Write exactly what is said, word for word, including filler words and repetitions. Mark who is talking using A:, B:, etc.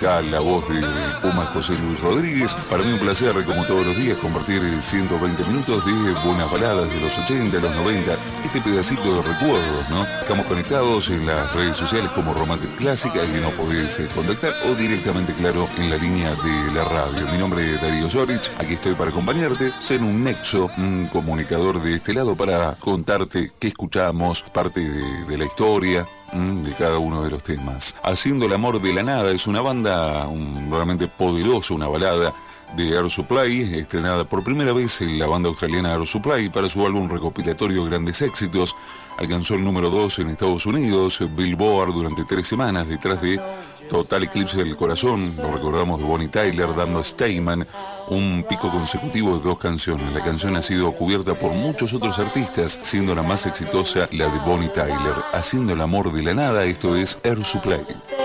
A: acá la voz del Puma José Luis Rodríguez. Para mí un placer, como todos los días, compartir ciento veinte minutos de buenas baladas de los ochenta, los noventa, este pedacito de recuerdos, ¿no? Estamos conectados en las redes sociales como Romantic Clásica y no podés contactar, o directamente, claro, en la línea de la radio. Mi nombre es Darío Zorich, aquí estoy para acompañarte, ser un nexo, un comunicador de este lado para contarte qué escuchamos, parte de, de la historia de cada uno de los temas. Haciendo el amor de la nada es una banda un, realmente poderosa, una balada de Air Supply, estrenada por primera vez en la banda australiana Air Supply para su álbum recopilatorio Grandes Éxitos. Alcanzó el número dos en Estados Unidos, Billboard durante tres semanas, detrás de Total Eclipse del Corazón, lo recordamos, de Bonnie Tyler, dando a Stayman un pico consecutivo de dos canciones. La canción ha sido cubierta por muchos otros artistas, siendo la más exitosa la de Bonnie Tyler. Haciendo el amor de la nada, esto es Air Supply.